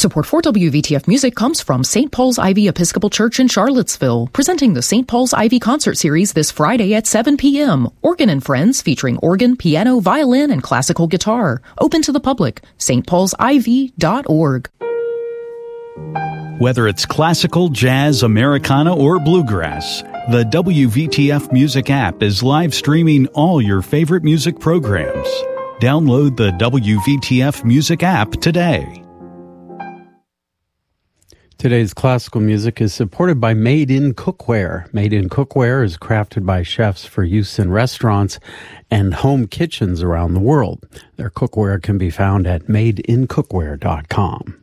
Support for WVTF Music comes from St. Paul's Ivy Episcopal Church in Charlottesville, presenting the St. Paul's Ivy Concert Series this Friday at 7 p.m. Organ and Friends featuring organ, piano, violin, and classical guitar. Open to the public. stpaulsiv.org. Whether it's classical, jazz, Americana, or bluegrass, the WVTF Music app is live streaming all your favorite music programs. Download the WVTF Music app today. Today's classical music is supported by Made in Cookware. Made in Cookware is crafted by chefs for use in restaurants and home kitchens around the world. Their cookware can be found at madeincookware.com.